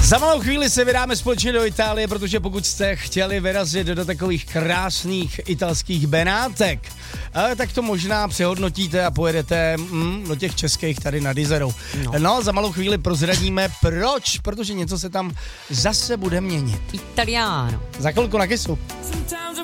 Za malou chvíli se vydáme společně do Itálie, protože pokud jste chtěli vyrazit do takových krásných italských Benátek, tak to možná přehodnotíte a pojedete do těch českých tady nad Izerou. No, za malou chvíli prozradíme proč, protože něco se tam zase bude měnit. Italiano. Za chvilku na Kissu.